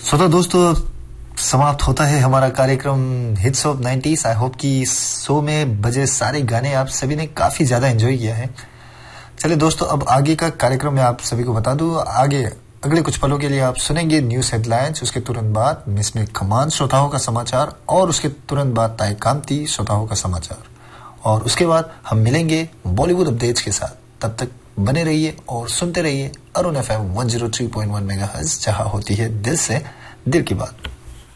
श्रोता दोस्तों, समाप्त होता है हमारा कार्यक्रम hits of 90s। I hope कि इस शो में बजे सारे गाने आप सभी ने काफी ज्यादा एंजॉय किया है। चलिए दोस्तों, अब आगे का कार्यक्रम मैं आप सभी को बता दूं। आगे अगले कुछ पलों के लिए आप सुनेंगे न्यूज हेडलाइंस, उसके तुरंत बाद मिस में कमान श्रोताओं का समाचार, और उसके तुरंत बाद ताई कामती श्रोताओं का समाचार, और उसके बाद हम मिलेंगे बॉलीवुड अपडेट्स के साथ। तब तक बने रहिए और सुनते रहिए अरुण FM 103.1 मेगाहर्ट्ज, जहां होती है दिल से दिल की बात।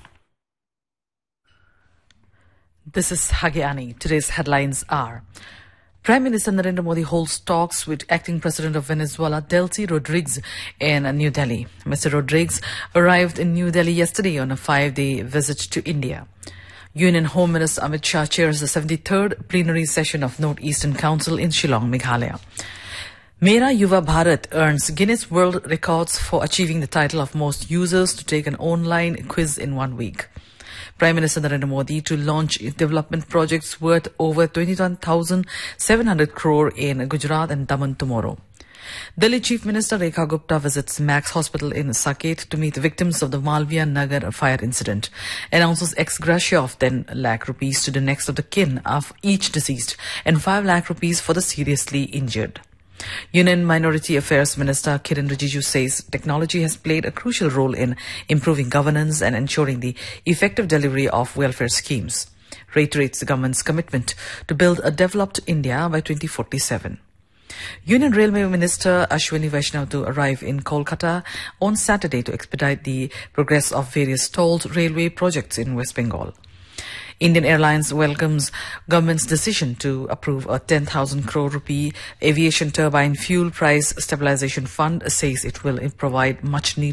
This is Hagiani. Today's headlines are: Prime Minister Narendra Modi holds talks with acting President of Venezuela, Delcy Rodriguez, in New Delhi. Mr. Rodriguez arrived in New Delhi yesterday on a 5-day visit to India. Union Home Minister Amit Shah chairs the 73rd plenary session of North-Eastern Council in Shillong, Meghalaya. Mera Yuva Bharat earns Guinness World Records for achieving the title of most users to take an online quiz in 1 week. Prime Minister Narendra Modi to launch development projects worth over 21,700 crore in Gujarat and Daman tomorrow. Delhi Chief Minister Rekha Gupta visits Max Hospital in Saket to meet victims of the Malviya Nagar fire incident, announces ex gratia of 10 lakh rupees to the next of the kin of each deceased and 5 lakh rupees for the seriously injured. Union Minority Affairs Minister Kiren Rijiju says technology has played a crucial role in improving governance and ensuring the effective delivery of welfare schemes. Reiterates the government's commitment to build a developed India by 2047. Union Railway Minister Ashwini Vaishnaw to arrive in Kolkata on Saturday to expedite the progress of various tolled railway projects in West Bengal. Indian Airlines welcomes government's decision to approve a 10,000 crore rupee aviation turbine fuel price stabilization fund, says it will provide much needed